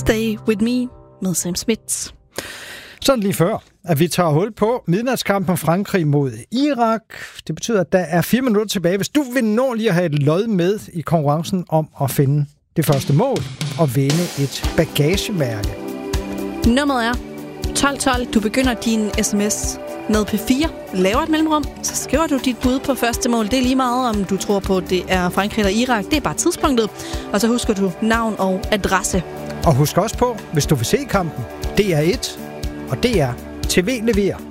Stay With Me med Sam Smith. Sådan lige før, at vi tager hul på midnatskampen Frankrig mod Irak. Det betyder, at der er 4 minutter tilbage. Hvis du vil nå lige at have et lod med i konkurrencen om at finde det første mål og vinde et bagagemærke. Nummeret er 1212. Du begynder din sms med P4, laver et mellemrum, så skriver du dit bud på første mål. Det er lige meget, om du tror på, det er Frankrig eller Irak. Det er bare tidspunktet. Og så husker du navn og adresse. Og husk også på, hvis du vil se kampen, DR1 og DR TV leverer.